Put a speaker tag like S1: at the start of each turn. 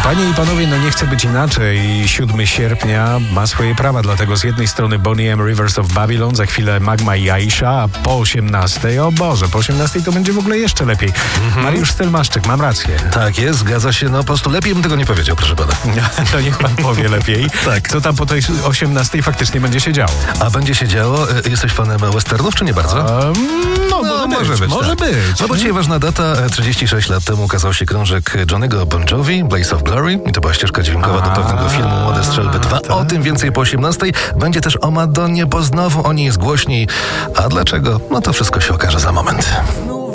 S1: Panie i panowie, no nie chce być inaczej. 7 sierpnia ma swoje prawa, dlatego z jednej strony Boney M. Rivers of Babylon, za chwilę Magma i Aisha, a po 18, o Boże, po 18 to będzie w ogóle jeszcze lepiej. Mariusz Stelmaszczyk, mam rację.
S2: Tak jest, zgadza się, no po prostu lepiej bym tego nie powiedział, proszę pana.
S1: To niech pan powie lepiej.
S2: Tak.
S1: Co tam po tej 18 faktycznie będzie się działo?
S2: A będzie się działo? Jesteś fanem westernów, czy nie bardzo?
S1: Może być.
S2: No bo dzisiaj ważna data, 36 lat temu ukazał się krążek Johnny'ego Bon Jovi, Blaze of Glory, i to była ścieżka dźwiękowa do pewnego filmu Młode Strzelby 2. O tym więcej po 18. Będzie też o Madonnie, bo znowu o niej jest głośniej. A dlaczego? No to wszystko się okaże za moment.